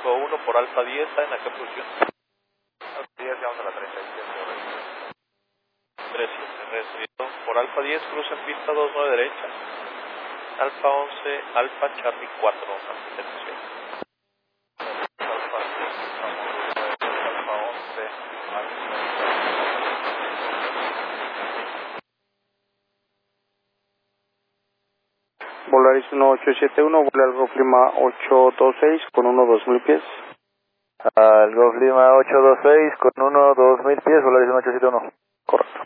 México 1 por Alfa 10, ¿saben a qué posición? Alfa 10, llegamos a la 37. 37, recibido por Alfa 10, cruza en pista 29 derecha. Alfa 11, Alfa Charlie 4, atención. Alfa 11, Volaris 1871, vuela al Golf Lima 826 con 1-2000 pies. Al Golf Lima 826 con 1-2000 pies, Volaris 1871. Correcto.